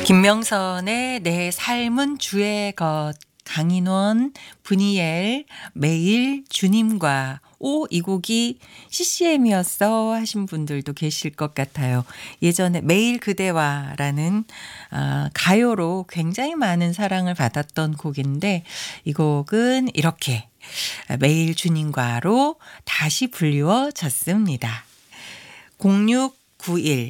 김명선의 내 삶은 주의 것, 강인원, 브니엘, 매일 주님과 이 곡이 CCM이었어 하신 분들도 계실 것 같아요. 예전에 매일 그대와라는 가요로 굉장히 많은 사랑을 받았던 곡인데 이 곡은 이렇게 매일 주님과로 다시 불리워졌습니다. 0691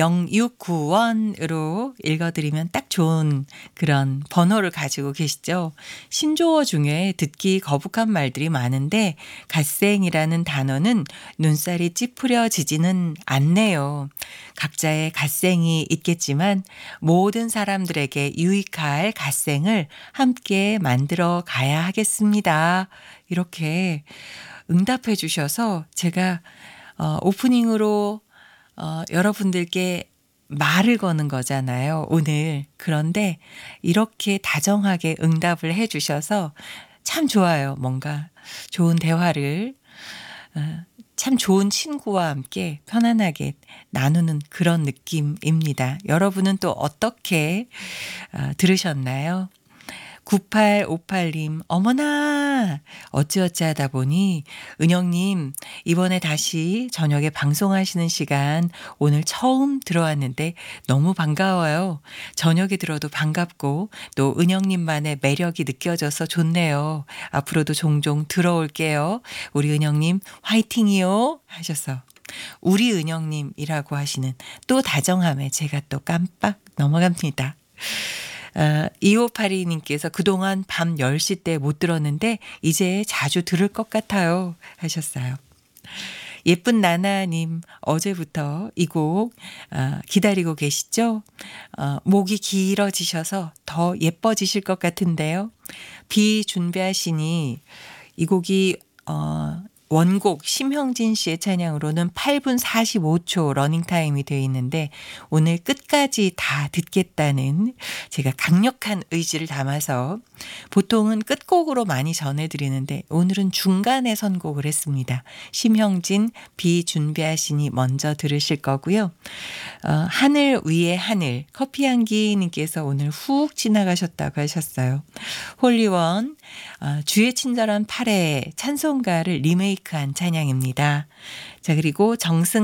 0691으로 읽어드리면 딱 좋은 그런 번호를 가지고 계시죠. 신조어 중에 듣기 거북한 말들이 많은데 갓생이라는 단어는 눈살이 찌푸려지지는 않네요. 각자의 갓생이 있겠지만 모든 사람들에게 유익할 갓생을 함께 만들어 가야 하겠습니다. 이렇게 응답해 주셔서 제가 오프닝으로 여러분들께 말을 거는 거잖아요, 오늘. 그런데 이렇게 다정하게 응답을 해 주셔서 참 좋아요. 뭔가 좋은 대화를 참 좋은 친구와 함께 편안하게 나누는 그런 느낌입니다. 여러분은 또 어떻게 들으셨나요? 9858님, 어머나! 어찌어찌 하다 보니, 은영님, 이번에 다시 저녁에 방송하시는 시간 오늘 처음 들어왔는데 너무 반가워요. 저녁에 들어도 반갑고, 또 은영님만의 매력이 느껴져서 좋네요. 앞으로도 종종 들어올게요. 우리 은영님, 화이팅이요! 하셔서. 우리 은영님이라고 하시는 또 다정함에 제가 또 깜빡 넘어갑니다. 2582님께서 그동안 밤 10시 때 못 들었는데 이제 자주 들을 것 같아요 하셨어요. 예쁜 나나님 어제부터 이 곡 기다리고 계시죠? 목이 길어지셔서 더 예뻐지실 것 같은데요. 비 준비하시니 이 곡이 원곡 심형진 씨의 찬양으로는 8분 45초 러닝타임이 되어 있는데 오늘 끝까지 다 듣겠다는 제가 강력한 의지를 담아서 보통은 끝곡으로 많이 전해드리는데 오늘은 중간에 선곡을 했습니다. 심형진 비 준비하시니 먼저 들으실 거고요. 하늘 위에 하늘 커피향기님께서 오늘 훅 지나가셨다고 하셨어요. 홀리원 주의 친절한 팔에 찬송가를 리메이크한 찬양입니다. 자, 그리고 정승